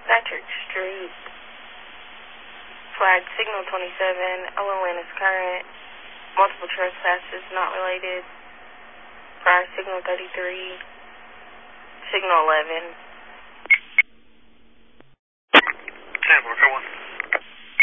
Patrick Street. Flag signal 27. LON is current. Multiple trespasses not related. Prior signal 33. Signal 11. Sample, 1.